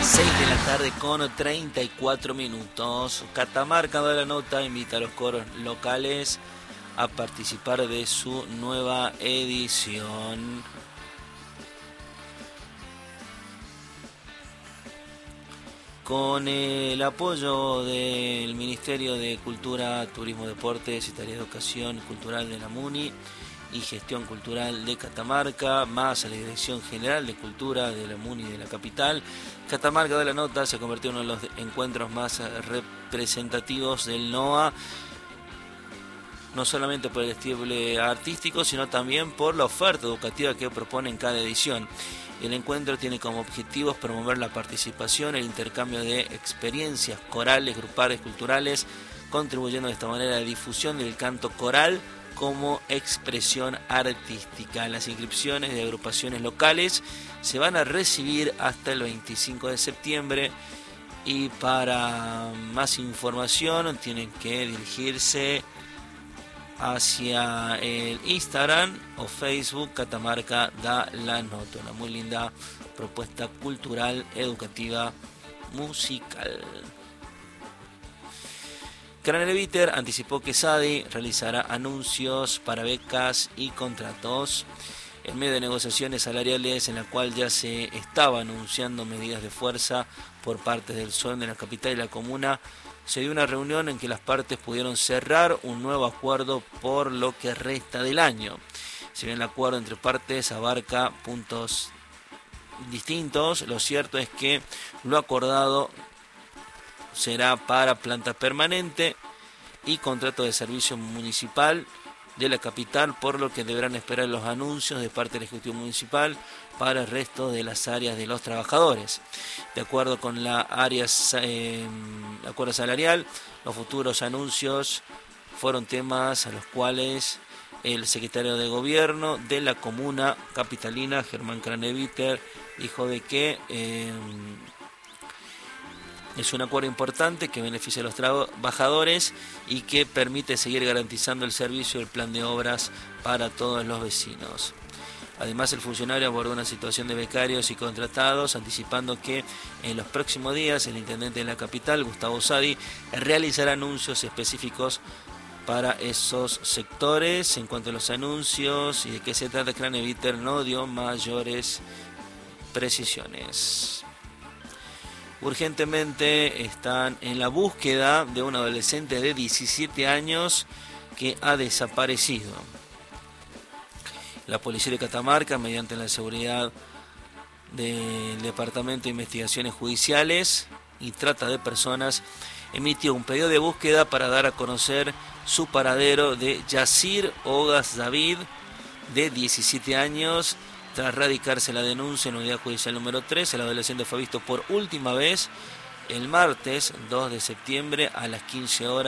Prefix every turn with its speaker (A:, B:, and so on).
A: 6 de la tarde con 34 minutos. Catamarca da la nota, invita a los coros locales a participar de su nueva edición. Con el apoyo del Ministerio de Cultura, Turismo, Deportes y Tareas de Educación Cultural de la MUNI y Gestión Cultural de Catamarca, más a la Dirección General de Cultura de la MUNI de la capital, Catamarca da la nota se convirtió en uno de los encuentros más representativos del NOA, no solamente por el estilo artístico, sino también por la oferta educativa que propone en cada edición. El encuentro tiene como objetivos promover la participación, el intercambio de experiencias corales, grupales, culturales, contribuyendo de esta manera a la difusión del canto coral como expresión artística. Las inscripciones de agrupaciones locales se van a recibir hasta el 25 de septiembre y para más información tienen que dirigirse hacia el Instagram o Facebook Catamarca da la nota. Una muy linda propuesta cultural, educativa, musical. Craneviter anticipó que SADI realizará anuncios para becas y contratos en medio de negociaciones salariales en la cual ya se estaba anunciando medidas de fuerza por parte del SOEM de la capital y la comuna. Se dio una reunión en que las partes pudieron cerrar un nuevo acuerdo por lo que resta del año. Si bien el acuerdo entre partes abarca puntos distintos, lo cierto es que lo acordado será para planta permanente y contrato de servicio municipal de la capital, por lo que deberán esperar los anuncios de parte del Ejecutivo Municipal para el resto de las áreas de los trabajadores. De acuerdo con la acuerdo salarial, los futuros anuncios fueron temas a los cuales el secretario de Gobierno de la comuna capitalina, Germán Craneviter, dijo de que es un acuerdo importante que beneficia a los trabajadores y que permite seguir garantizando el servicio y el plan de obras para todos los vecinos. Además, el funcionario abordó una situación de becarios y contratados, anticipando que en los próximos días el intendente de la capital, Gustavo Sadi, realizará anuncios específicos para esos sectores. En cuanto a los anuncios y de qué se trata, Craneviter no dio mayores precisiones. Urgentemente están en la búsqueda de un adolescente de 17 años que ha desaparecido. La policía de Catamarca, mediante la seguridad del Departamento de Investigaciones Judiciales y Trata de Personas, emitió un pedido de búsqueda para dar a conocer su paradero de Yacir Ogas David, de 17 años. Tras radicarse la denuncia en la unidad judicial número 3, el adolescente fue visto por última vez el martes 2 de septiembre a las 15 horas